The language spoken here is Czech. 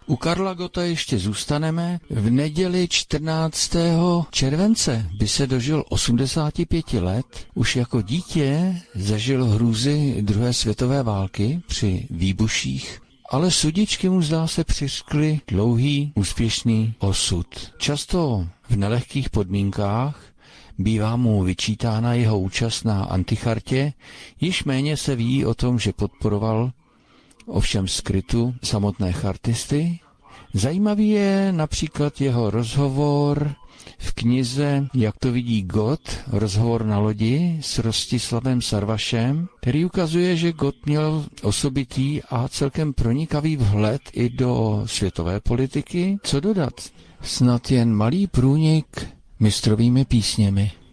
U Karla Gotta ještě zůstaneme. V neděli 14. července by se dožil 85 let. Už jako dítě zažil hrůzy druhé světové války při výbuších, ale sudičky mu zdá se přiřkly dlouhý, úspěšný osud. Často v nelehkých podmínkách bývá mu vyčítána jeho účast na antichartě, již méně se ví o tom, že podporoval ovšem skrytu samotné chartisty. Zajímavý je například jeho rozhovor v knize Jak to vidí Gott, rozhovor na lodi s Rostislavem Sarvašem, který ukazuje, že Gott měl osobitý a celkem pronikavý vhled i do světové politiky. Co dodat? Snad jen malý průnik mistrovými písněmi.